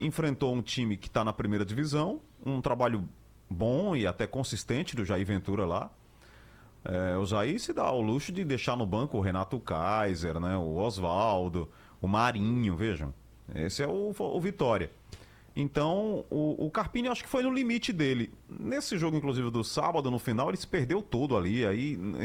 enfrentou um time que está na primeira divisão, um trabalho bom e até consistente do Jair Ventura lá. O Jair se dá ao luxo de deixar no banco o Renato Kaiser, né, o Oswaldo, o Marinho, vejam. Esse é o Vitória. Então, o Carpini acho que foi no limite dele. Nesse jogo, inclusive, do sábado, no final, ele se perdeu todo ali. Aí